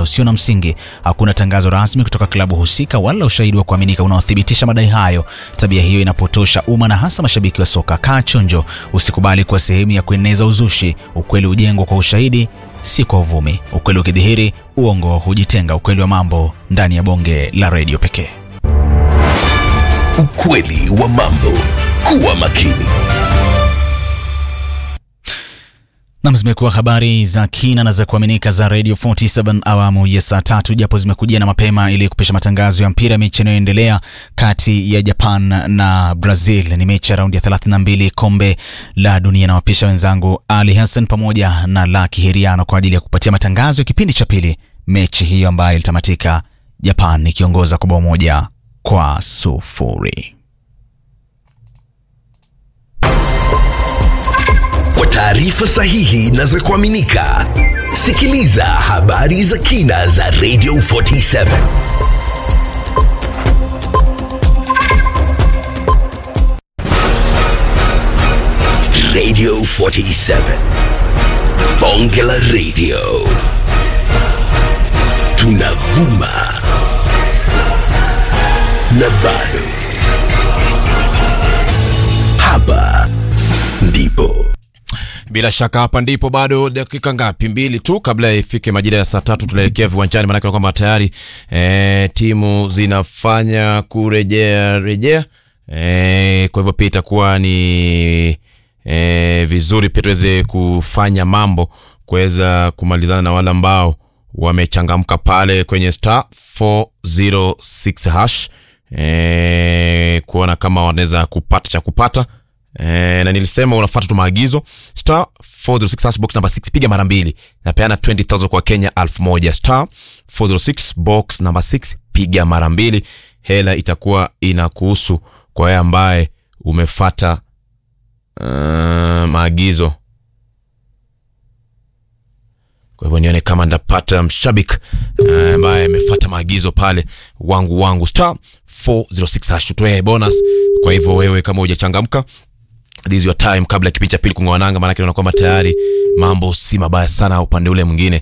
usio na msingi. Hakuna tangazo rasmi kutoka klabu husika wala ushahidi wa kuaminika unaothibitisha madai hayo. Tabia hiyo inapotosha umma na hasa mashabiki wa soka. Kaa chonjo, usikubali kuwa sehemu ya kueneza uzushi. Ukweli hujengwa kwa ushahidi, si kwa uvumi. Ukweli ukidhihiri, uongo hujitenga. Ukweli wa mambo ndani ya bonge la redio pekee. Ukweli wa mambo. Kuwa makini. Na zimekuwa habari za kina na za kuaminika za Radio 47 awamu ya saa 3, japo zimekujia na mapema ili kupisha matangazo ya mpira. Mechi inayoendelea kati ya Japan na Brazil ni mechi ya raundi ya 32 kombe la dunia, na wapisha wenzangu Ali Hassan pamoja na Lucky Heriano kwa ajili ya kupatia matangazo ya kipindi cha pili. Mechi hiyo ambayo ilitamatika Japan ikiongoza kwa bao 1-0. Kwa taarifa sahihi na za kuaminika, sikiliza habari za kina za Radio 47. Radio 47. Bonge la Radio. Tunavuma na bado. Hapa ndipo. Bila shaka hapa ndipo. Bado dakika ngapi? 2 tu kabla ifike majira ya saa 3 tunaelekea viwanjani, maana kwamba tayari timu zinafanya kurejea. Kwa hivyo pia itakuwa ni vizuri pia tuweze kufanya mambo kuweza kumalizana na wale ambao wamechangamka pale kwenye star 406 hash, kuona kama wanaweza kupata cha kupata. Na nilisema unafuata tu maagizo. Star 406 hash box number 6 piga mara 2 na peana 20,000 kwa Kenya 1000. Star 406 box number 6 piga mara 2, hela itakuwa inakuhusu kwa wewe ambaye umefuata maagizo. Kwa hivyo nione kama ndapata mshabiki ambaye amefuata maagizo pale wangu. Star 406 hash tutoe bonus. Kwa hivyo wewe kama hujachangamka, this is your time kabla kipindi cha pili kungoananga, maana unaona kwamba tayari mambo si mabaya sana upande ule mwingine.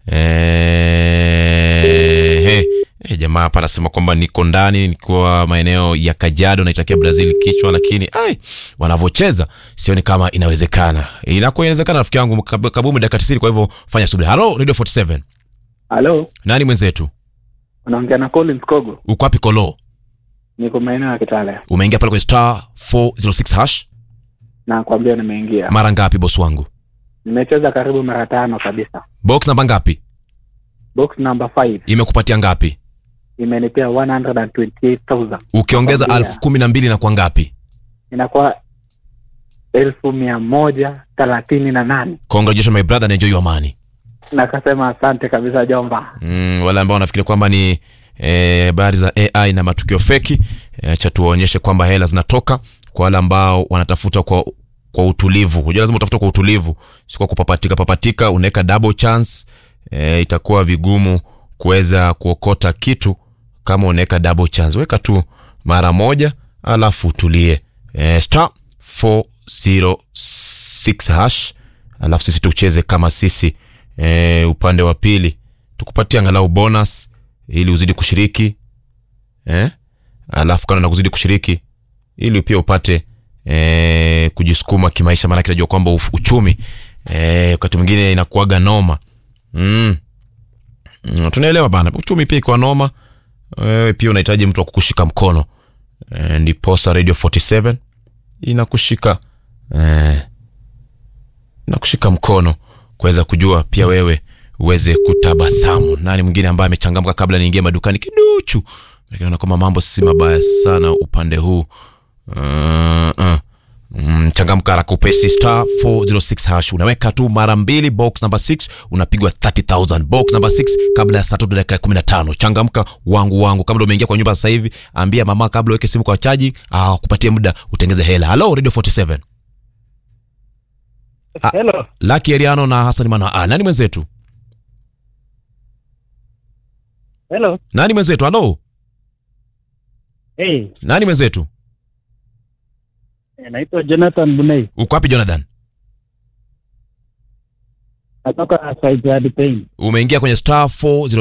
Jamaa hapa anasema kwamba niko ndani nikiwa maeneo ya Kajiado na itakia Brazil kichwa, lakini wanavocheza sioni kama inawezekana. Inawezekana rafiki yangu Kabumu dakika 90, kwa hivyo fanya subira. Hello Radio 47. Hello. Nani mwenzetu? Unaongea na Collins Kogo. Uko wapi Kolo? Niko maeneo ya Kitale. Umeingia pale kwenye star 406 hash? Na kwambia nimeingia. Mara ngapi boss wangu? Nimecheza karibu mara 5 kabisa. Box namba ngapi? Box number 5. Imekupatia ngapi? Imenipea 128,000. Ukiongeza 12,000 na kwa ngapi? Inakuwa 1,138. Congratulations my brother, enjoy your money. Nakasema asante kabisa jomba. Wale ambao wanafikiri kwamba ni habari za AI na matukio feki, acha tuwaonyeshe kwamba hela zinatoka kwa wale ambao wanatafuta kwa utulivu. Unajua lazima utafute kwa utulivu, si kwa kupapatika. Unaweka double chance, itakuwa vigumu kuweza kuokota kitu kama unaweka double chance. Weka tu mara moja alafu utulie. Star 406 hash, alafu sisi tucheze kama sisi upande wa pili, tukupatie angalau bonus ili uzidi kushiriki. Alafu kana na kuzidi kushiriki ili pia upate kujisukuma kimaisha, maana kinajua kwamba uchumi wakati mwingine inakuaga noma. Tunaelewa bana, uchumi pia kwa noma. Wewe pia unahitaji mtu wa kukushika mkono. Ndipo Radio 47 inakushika mkono kuweza kujua pia wewe uweze kutabasamu. Nani mwingine ambaye amechangamka kabla niingie madukani kiduchu? Lakini naona kama mambo si mabaya sana upande huu. Changamka haraka upesi. Star 406 hash unaweka tu mara 2, box number 6 unapigwa 30,000. Box number 6 kabla ya saa 3 dakika 15. Changamka wangu. Kama ndio umeingia kwa nyumba sasa hivi, ambia mama kabla uweke simu kwa chaji, kupatie muda utengeze hela. Hello Radio 47. Hello. Lucky Heriano na Hassan Mwana. Nani mwenzetu? Hello. Nani mwenzetu? Hello. Hey. Nani mwenzetu? Naitwa Jonathan Bunei. Uko wapi Jonathan? Natoka Saidi Pain. Umeingia kwenye star 4